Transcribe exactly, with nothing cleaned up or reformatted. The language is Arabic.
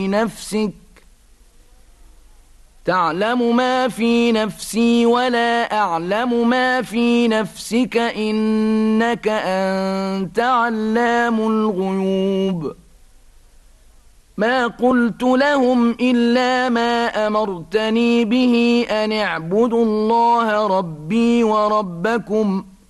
نفسك تعلم ما في نفسي ولا أعلم ما في نفسك إنك أنت علام الغيوب ما قلت لهم إلا ما أمرتني به أن اعبدوا الله ربي وربكم